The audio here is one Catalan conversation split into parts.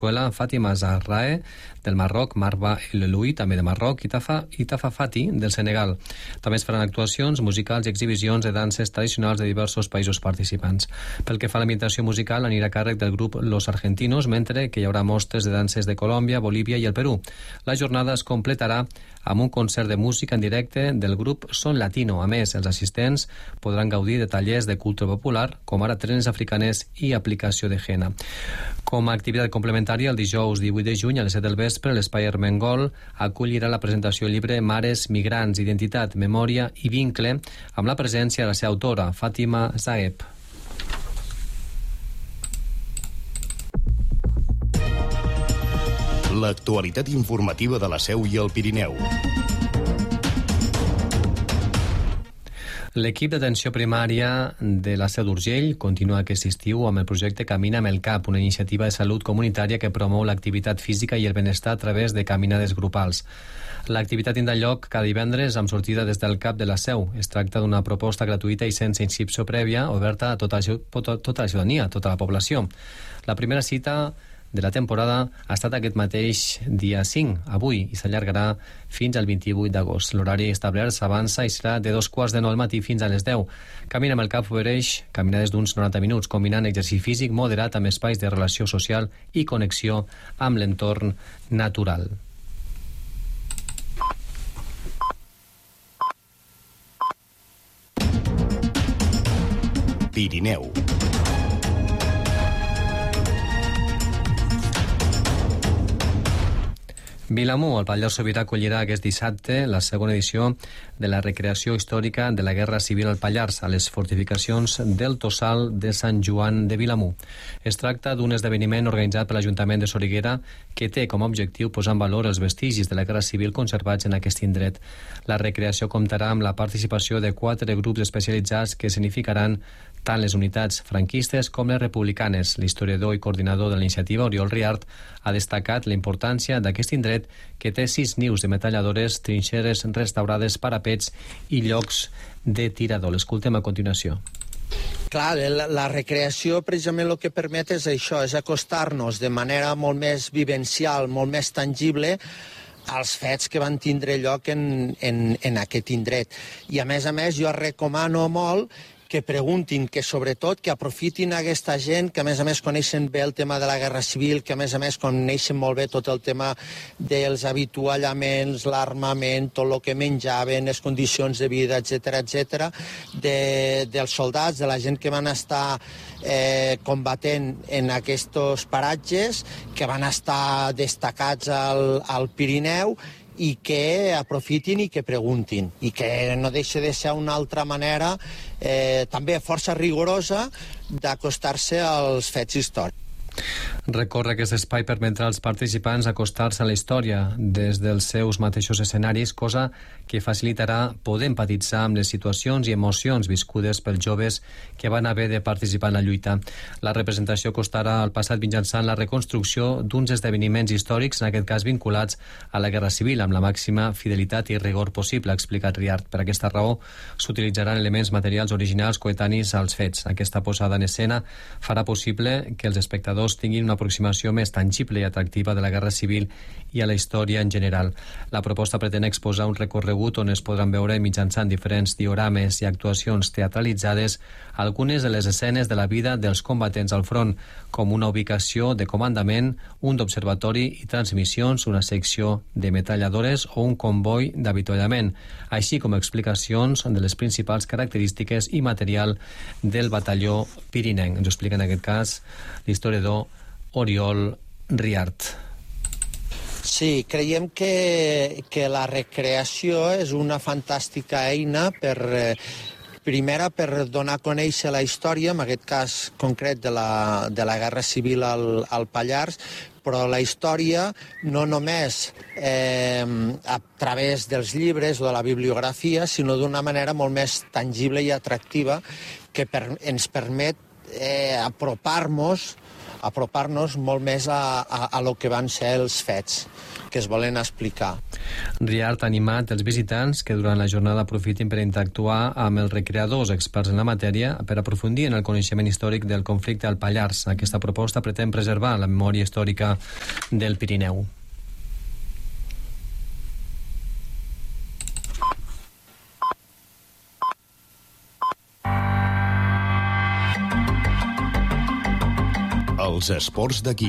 Fàtima Zahrae del Marroc, Marwa El Eloui també de Marroc i Tafa Fati del Senegal. També es faran actuacions musicals i exhibicions de danses tradicionals de diversos països participants. Pel que fa a l'ambientació musical, anirà a càrrec del grup Los Argentinos, mentre que hi haurà mostres de danses de Colòmbia, Bolívia i el Perú. La jornada es completarà amb un concert de música en directe del grup Son Latino. A més, els assistents podran gaudir de tallers de cultura popular, com ara trenes africanes i aplicació de henna. Com a activitat complementària, el dijous 18 de juny a les 7 del vespre, l'Espai Ermengol acollirà la presentació del llibre Mares, Migrants, Identitat, Memòria i Vincle, amb la presència de la seva autora, Fàtima Zaeb. L'actualitat informativa de la Seu i el Pirineu. L'equip d'atenció primària de la Seu d'Urgell continua aquest estiu amb el projecte Camina amb el CAP, una iniciativa de salut comunitària que promou l'activitat física i el benestar a través de caminades grupals. L'activitat tindrà lloc cada divendres amb sortida des del CAP de la Seu. Es tracta d'una proposta gratuïta i sense inscripció prèvia, oberta a tota la ciutadania, a tota la població. La primera cita de la temporada ha estat aquest mateix dia 5, avui, i s'allargarà fins al 28 d'agost. L'horari establert s'avança i serà de 2:15 al matí fins a les 10. Camina amb el CAP ofereix caminades d'uns 90 minuts, combinant exercici físic moderat amb espais de relació social i connexió amb l'entorn natural. Pirineu. Vilamur, el Pallars Sobirà, acollirà aquest dissabte la segona edició de la recreació històrica de la Guerra Civil al Pallars a les fortificacions del Tossal de Sant Joan de Vilamur. Es tracta d'un esdeveniment organitzat per l'Ajuntament de Soriguera que té com a objectiu posar en valor els vestigis de la Guerra Civil conservats en aquest indret. La recreació comptarà amb la participació de 4 grups especialitzats que significaran tant les unitats franquistes com les republicanes. L'historiador i coordinador de la iniciativa, Oriol Riart, ha destacat la importància d'aquest indret que té 6 nius de metralladores, trinxeres restaurades, parapets i llocs de tirador. L'escoltem a continuació. Clar, la recreació precisament el que permet és això, és acostar-nos de manera molt més vivencial, molt més tangible als fets que van tindre lloc en aquest indret. I a més, jo recomano molt que preguntin, que sobretot que aprofitin aquesta gent que a més coneixen bé el tema de la Guerra Civil, que a més coneixen molt bé tot el tema dels avituallaments, l'armament, tot el que menjaven, les condicions de vida, etc., dels soldats, de la gent que van estar combatent en aquests paratges, que van estar destacats al Pirineu, i que aprofitin i que preguntin, i que no deixa de ser una altra manera també força rigorosa d'acostar-se als fets històrics. Recórrer aquest espai permetrà als participants acostar-se a la història des dels seus mateixos escenaris, cosa que facilitarà poder empatitzar amb les situacions i emocions viscudes pels joves que van haver de participar en la lluita. La representació costarà el passat mitjançant la reconstrucció d'uns esdeveniments històrics, en aquest cas vinculats a la Guerra Civil, amb la màxima fidelitat i rigor possible, ha explicat Riart. Per aquesta raó s'utilitzaran elements materials originals coetanis als fets. Aquesta posada en escena farà possible que els espectadors tinguin una aproximació més tangible i atractiva de la Guerra Civil i a la història en general. La proposta pretén exposar un recorregut on es podran veure mitjançant diferents diorames i actuacions teatralitzades algunes de les escenes de la vida dels combatents al front, com una ubicació de comandament, un d'observatori i transmissions, una secció de metralladores o un comboi d'avituallament, així com explicacions de les principals característiques i material del batalló pirinenc. Ens ho explica en aquest cas l'historiador Oriol Riart. Sí, creiem que la recreació és una fantàstica eina primera per donar a conèixer la història, en aquest cas concret de la Guerra Civil al Pallars, però la història no només a través dels llibres o de la bibliografia, sinó d'una manera molt més tangible i atractiva que ens permet apropar-nos apropar-nos molt més a lo que van ser els fets que es volen explicar. Riart ha animat els visitants que durant la jornada aprofitin per interactuar amb els recreadors experts en la matèria per aprofundir en el coneixement històric del conflicte al Pallars. Aquesta proposta pretén preservar la memòria històrica del Pirineu. Els esports d'aquí.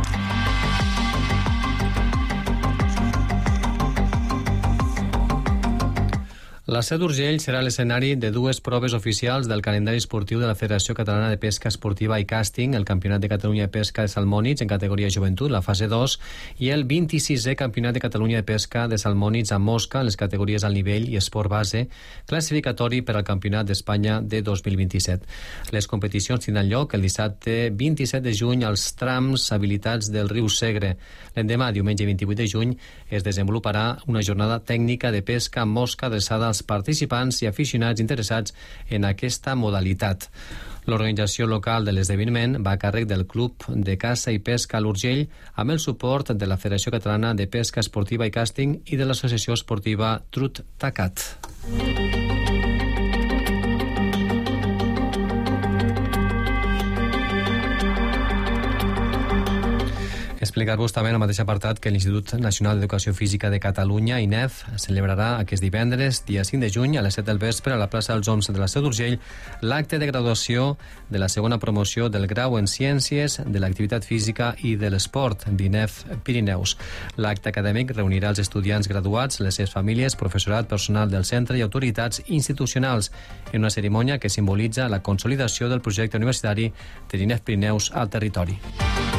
La Seu d'Urgell serà l'escenari de dues proves oficials del calendari esportiu de la Federació Catalana de Pesca Esportiva i Càsting, el Campionat de Catalunya de Pesca de Salmònids en categoria joventut, la fase 2, i el 26è Campionat de Catalunya de Pesca de Salmònids amb mosca en les categories al nivell i esport base, classificatori per al Campionat d'Espanya de 2027. Les competicions tindran lloc el dissabte 27 de juny als trams habilitats del riu Segre. L'endemà, diumenge 28 de juny, es desenvoluparà una jornada tècnica de pesca amb mosca adreçada als participants i aficionats interessats en aquesta modalitat. L'organització local de l'esdeveniment va a càrrec del Club de Caça i Pesca a l'Urgell amb el suport de la Federació Catalana de Pesca Esportiva i Càsting i de l'Associació Esportiva Trut Tacat. Explicar-vos també en el mateix apartat que l'Institut Nacional d'Educació Física de Catalunya, INEF, celebrarà aquest divendres, dia 5 de juny, a les 7 del vespre, a la plaça dels Oms de la Seu d'Urgell, l'acte de graduació de la segona promoció del grau en Ciències de l'Activitat Física i de l'Esport d'INEF Pirineus. L'acte acadèmic reunirà els estudiants graduats, les seves famílies, professorat, personal del centre i autoritats institucionals en una cerimònia que simbolitza la consolidació del projecte universitari de l'INEF Pirineus al territori.